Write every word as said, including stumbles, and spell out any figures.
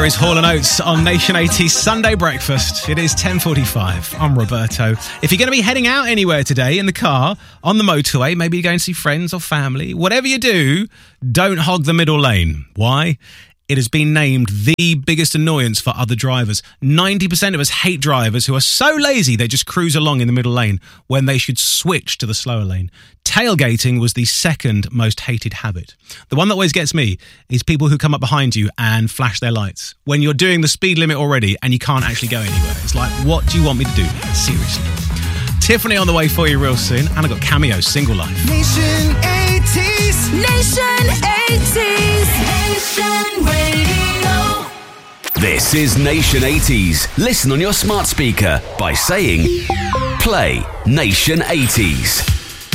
Is Hall and Oates on Nation eighties Sunday Breakfast. It is ten forty-five. I'm Roberto. If you're going to be heading out anywhere today in the car, on the motorway, maybe you're going to see friends or family, whatever you do, don't hog the middle lane. Why? It has been named the biggest annoyance for other drivers. ninety percent of us hate drivers who are so lazy they just cruise along in the middle lane when they should switch to the slower lane. Tailgating was the second most hated habit. The one that always gets me is people who come up behind you and flash their lights when you're doing the speed limit already and you can't actually go anywhere. It's like, what do you want me to do? Seriously. Tiffany on the way for you real soon. And I've got Cameo, Single Life. Nation eighties. Nation eighties. Nation Radio. This is Nation eighties. Listen on your smart speaker by saying, play Nation eighties.